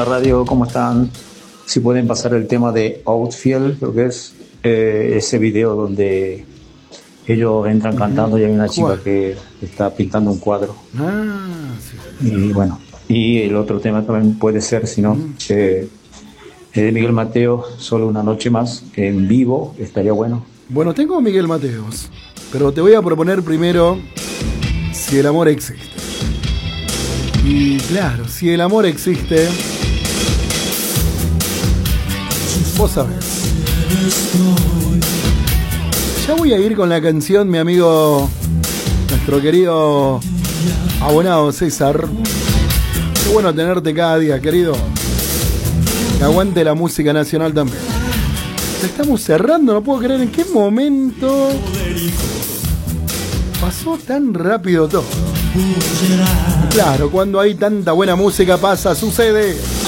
radio, ¿cómo están? Si pueden pasar el tema de Outfield, creo que es ese video donde ellos entran cantando y hay una chica que está pintando un cuadro. Sí. Y bueno, y el otro tema también puede ser, si no, de Miguel Mateo, Solo una noche más, en vivo, estaría bueno. Bueno, tengo a Miguel Mateos, pero te voy a proponer primero Si el amor existe. Y claro, si el amor existe, vos sabés. Ya voy a ir con la canción, mi amigo, nuestro querido abonado César. Qué bueno tenerte cada día, querido. Que aguante la música nacional también. Estamos cerrando, no puedo creer en qué momento pasó tan rápido todo. Claro, cuando hay tanta buena música pasa, sucede.